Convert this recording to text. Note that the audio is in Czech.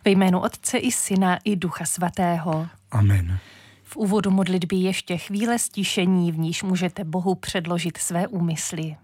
Ve jménu Otce i Syna i Ducha Svatého. Amen. V úvodu modlitby ještě chvíle stišení, v níž můžete Bohu předložit své úmysly.